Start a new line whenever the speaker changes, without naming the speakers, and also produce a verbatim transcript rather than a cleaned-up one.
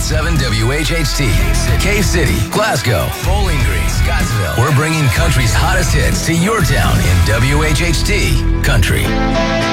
seven W H H T, K-City, Glasgow, Bowling Green, Scottsville. We're bringing country's hottest hits to your town in W H H T Country.